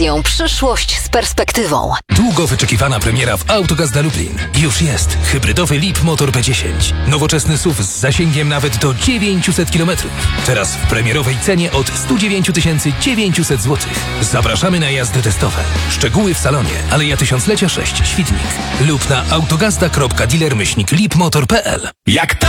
Przyszłość z perspektywą. Długo wyczekiwana premiera w Autogazda Lublin. Już jest hybrydowy Leap Motor P10. Nowoczesny SUV z zasięgiem nawet do 900 km. Teraz w premierowej cenie od 109 900 zł. Zapraszamy na jazdy testowe. Szczegóły w salonie. Aleja Tysiąclecia 6, Świdnik. Lub na autogazda.dealer-leapmotor.pl. Jak ta